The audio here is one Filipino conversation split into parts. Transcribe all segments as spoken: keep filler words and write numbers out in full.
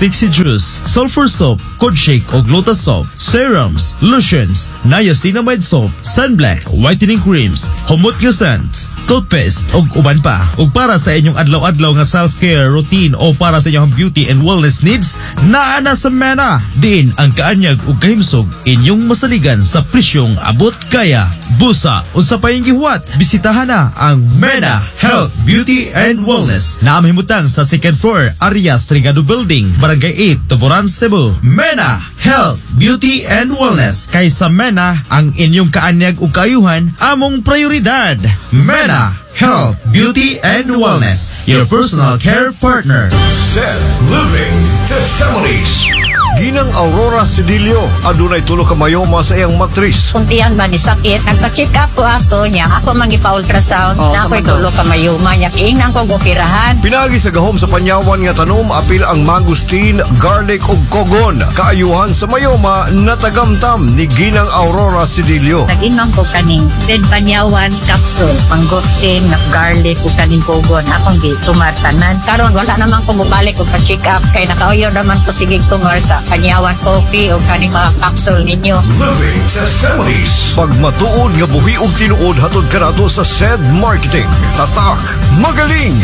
Fixie Juice, Sulfur Soap, Cod Shake o Lotus Soap, Serums, Lotions, Niacinamide Soap, Sunblack, Whitening Creams, Humot Scent, toothpaste ug uban pa. Ug para sa inyong adlaw-adlaw nga self-care routine o para sa inyong beauty and wellness needs, naa na sa Mena. Diin ang kaanyag ug kahimsog inyong masaligan sa presyong abot kaya. Busa unsa pa yung gihuwat, bisitahan na ang Mena Health, Beauty and Wellness na mahimutang sa second floor Arias Trigado Building, Barangay eight, Tuburan, Cebu. Mena Health, Beauty and Wellness. Kay sa Mena, ang inyong kaanyag ug kaayuhan among prioridad. Mena Health, Beauty and Wellness, your personal care partner. Said Living Testimonies. Ginang Aurora Sedillo, adunay tulo ka mayoma sa iyang matris. Kuntian ba ni sakit, nagpa-check up ko ato niya, ako mangipa-ultrasound, oh, na ako'y tulo ka mayoma niya, ingnan ko gupirahan. Pinagi sa gahom sa panyawan nga tanom, apil ang mangustin, garlic ug kogon. Kaayuhan sa mayoma, natagamtam ni Ginang Aurora Sedillo. Nag-inom ko kaning red banyawan capsule, mangosteen, garlic ug kaning kogon, akong di tumartanan. Karon wala naman ko mubalik og pa-check up, kay nakauyo naman ko sigig tumor sa panyawan coffee o kaning mga capsule ninyo. Living Testimonies. Pagmatuod nga buhi og tinuod hatod kanato sa S E D Marketing. Tatak, magaling.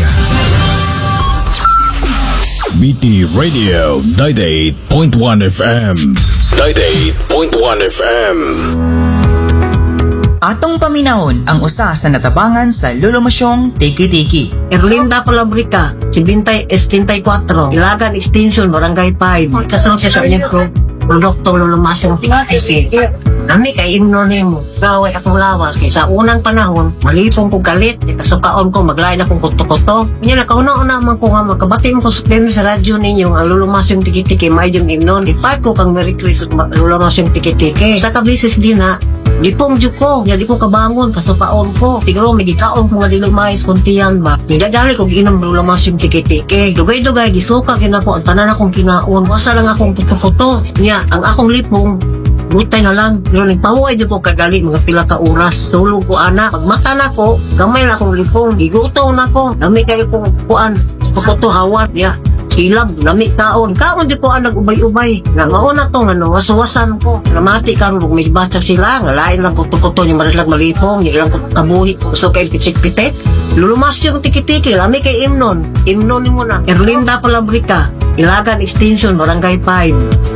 B T Radio ninety-eight point one F M. ninety-eight point one F M. Atong paminahon ang usa sa natabangan sa lulumasyong tiki-tiki. Erlinda Palabrica, seventy sixty-four, Ilagan Extension, Barangay five. Kasunod siya sa inyong pro produktong lulumasyong tiki-tiki. Nami kay imnonim, gaway akong lawas kay sa unang panahon, malipong ko galit, ikasukaon ko, maglain akong kuto-kuto. Kanya nakauna-una man ko nga magkabati mo ko sa sa radyo ninyo ang lulumasyong tiki-tiki, may yung imnon. Ipat ko kang Merry Christmas, lulumasyong tiki-tiki. Sa kabisis din na, di pong juk ko, di ko kabangon, kasupaon ko. Tiguro, may gikaon ko nga dilumais kuntiyan ba. Nidadali ko ginom lulumasyong tiki-tiki. Dugay-dugay, gisuka kinako, ang tanan akong kinaon. Wasa lang akong kuto-kuto. Nya, ang akong lipong, butay na lang. Pero nagpahuay dyan ko kagali mga pila ka oras. Tulog ko ana. Pagmata na ko, gamay na akong lipong. Iguto na ko. Nami kayo kong kuan. Pukuto hawan. Ya. Hilab. Nami kaon. Kaon dyan ko ang nag-ubay-ubay. Nga mauna to. Ano, waswasan ko. Namati ka rin. May basa sila. Nga lain lang kuto-kuto. Yung marilag malipong. Yung ilang kabuhi. Gusto kayo pitik-pitik. Lulumas yung tiki-tiki. Nami kay imnon. Imnon mo na. Erlinda Palabrica. Ilagan Extension. Barangay five.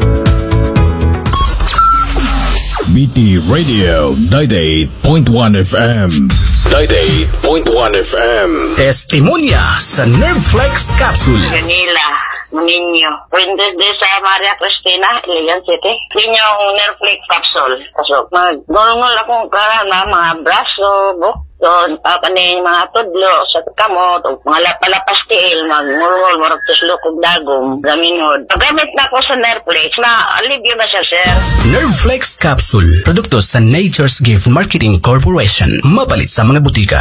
B T Radio ninety-eight point one F M. ninety-eight point one F M. Testimonya sa Nerveflex Capsule. Ganila, ninyo. Windows din sa Maria Cristina, Iligan City. Yun yung Nerflex capsule. So, mag-gulong-gul akong karana, mga braso, buk, doon, uh, kanin, mga tudlo, sa kamot, mga lapalapas tiil, mag-murmul, marag tuslo, kong dagong, gaminod. Pagamit na ako sa Nerflex, na-alibyo na siya, sir. Nerveflex Capsule, produkto sa Nature's Gift Marketing Corporation, mapalit sa mga butika.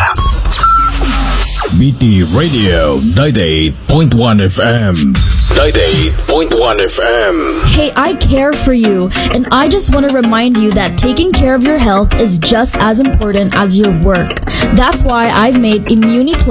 B T Radio ninety-eight point one F M. ninety-eight point one F M. Hey, I care for you, and I just want to remind you that taking care of your health is just as important as your work. That's why I've made Immuni Plus